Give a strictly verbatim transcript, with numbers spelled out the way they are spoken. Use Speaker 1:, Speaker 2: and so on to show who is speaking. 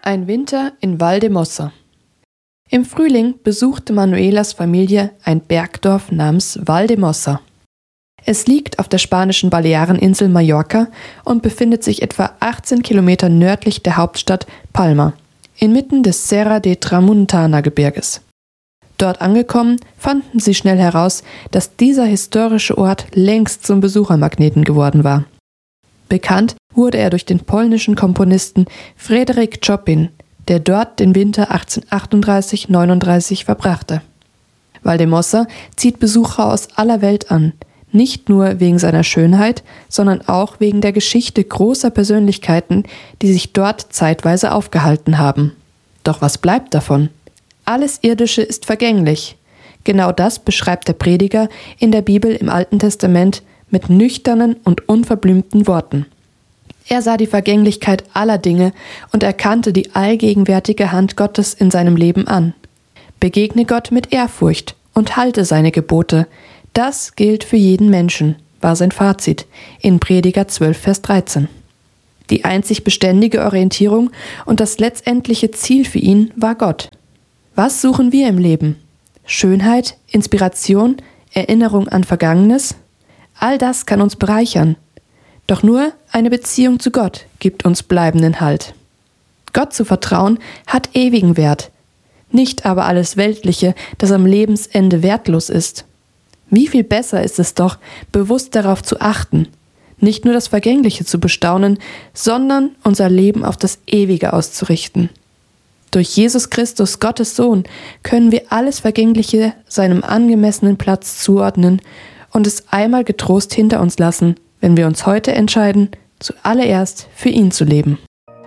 Speaker 1: Ein Winter in Valdemossa. Im Frühling besuchte Manuelas Familie ein Bergdorf namens Valdemossa. Es liegt auf der spanischen Baleareninsel Mallorca und befindet sich etwa achtzehn Kilometer nördlich der Hauptstadt Palma, inmitten des Serra de Tramuntana-Gebirges. Dort angekommen, fanden sie schnell heraus, dass dieser historische Ort längst zum Besuchermagneten geworden war. Bekannt wurde er durch den polnischen Komponisten Fryderyk Chopin, der dort den Winter achtzehnhundertachtunddreißig neununddreißig verbrachte. Valdemossa zieht Besucher aus aller Welt an, nicht nur wegen seiner Schönheit, sondern auch wegen der Geschichte großer Persönlichkeiten, die sich dort zeitweise aufgehalten haben. Doch was bleibt davon? Alles Irdische ist vergänglich. Genau das beschreibt der Prediger in der Bibel im Alten Testament mit nüchternen und unverblümten Worten. Er sah die Vergänglichkeit aller Dinge und erkannte die allgegenwärtige Hand Gottes in seinem Leben an. Begegne Gott mit Ehrfurcht und halte seine Gebote. Das gilt für jeden Menschen, war sein Fazit in Prediger zwölf, Vers dreizehn. Die einzig beständige Orientierung und das letztendliche Ziel für ihn war Gott. Was suchen wir im Leben? Schönheit, Inspiration, Erinnerung an Vergangenes? All das kann uns bereichern. Doch nur eine Beziehung zu Gott gibt uns bleibenden Halt. Gott zu vertrauen hat ewigen Wert, nicht aber alles Weltliche, das am Lebensende wertlos ist. Wie viel besser ist es doch, bewusst darauf zu achten, nicht nur das Vergängliche zu bestaunen, sondern unser Leben auf das Ewige auszurichten. Durch Jesus Christus, Gottes Sohn, können wir alles Vergängliche seinem angemessenen Platz zuordnen und es einmal getrost hinter uns lassen, wenn wir uns heute entscheiden, zuallererst für ihn zu leben.